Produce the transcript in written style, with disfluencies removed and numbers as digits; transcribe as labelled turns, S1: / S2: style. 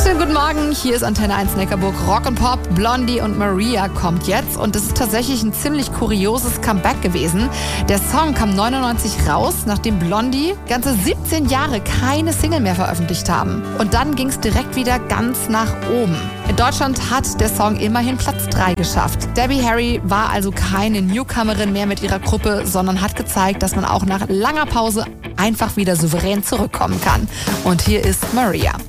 S1: Schönen guten Morgen, hier ist Antenne 1 Neckarburg. Rock und Pop, Blondie und Maria kommt jetzt und das ist tatsächlich ein ziemlich kurioses Comeback gewesen. Der Song kam 99 raus, nachdem Blondie ganze 17 Jahre keine Single mehr veröffentlicht haben. Und dann ging es direkt wieder ganz nach oben. In Deutschland hat der Song immerhin Platz 3 geschafft. Debbie Harry war also keine Newcomerin mehr mit ihrer Gruppe, sondern hat gezeigt, dass man auch nach langer Pause einfach wieder souverän zurückkommen kann. Und hier ist Maria.